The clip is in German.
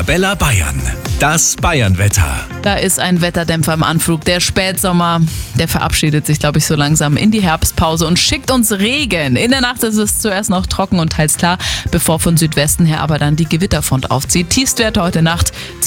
Arabella Bayern. Das Bayernwetter. Da ist ein Wetterdämpfer im Anflug. Der Spätsommer, der verabschiedet sich, glaube ich, so langsam in die Herbstpause und schickt uns Regen. In der Nacht ist es zuerst noch trocken und teils klar, bevor von Südwesten her aber dann die Gewitterfront aufzieht. Tiefstwerte heute Nacht